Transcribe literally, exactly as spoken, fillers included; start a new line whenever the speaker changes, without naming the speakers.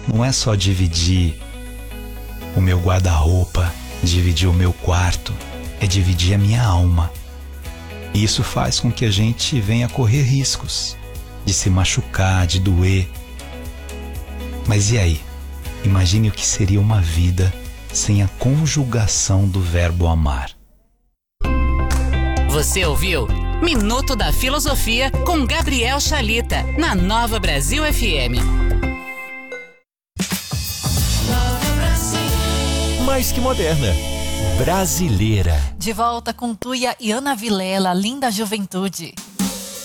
não é só dividir o meu guarda-roupa, dividir o meu quarto, é dividir a minha alma. E isso faz com que a gente venha correr riscos de se machucar, de doer. Mas e aí? Imagine o que seria uma vida sem a conjugação do verbo amar.
Você ouviu Minuto da Filosofia com Gabriel Chalita, na Nova Brasil F M.
Mais que moderna, brasileira.
De volta com Tuia e Ana Vilela, linda juventude.